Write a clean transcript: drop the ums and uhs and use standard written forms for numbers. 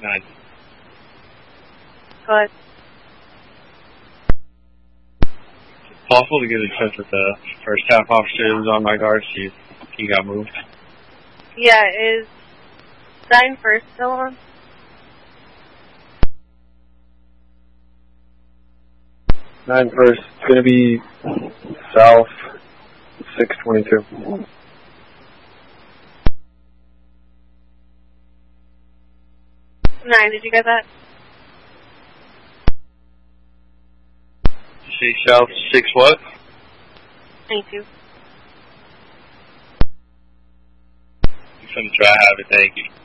9. Go ahead. Possible to get in touch with the first staff officer who was on my guard, see if he got moved. Yeah, is 9 first still on? 9 first. It's going to be south 622. 9, did you get that? See south 6 what? 22. I'm going to try to have it, thank you.